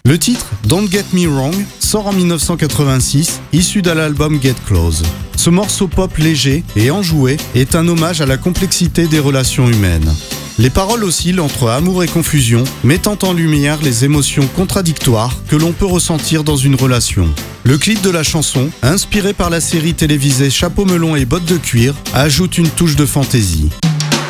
Le titre Don't Get Me Wrong sort en 1986, issu de l'album Get Close. Ce morceau pop léger et enjoué est un hommage à la complexité des relations humaines. Les paroles oscillent entre amour et confusion, mettant en lumière les émotions contradictoires que l'on peut ressentir dans une relation. Le clip de la chanson, inspiré par la série télévisée Chapeau melon et bottes de cuir, ajoute une touche de fantaisie.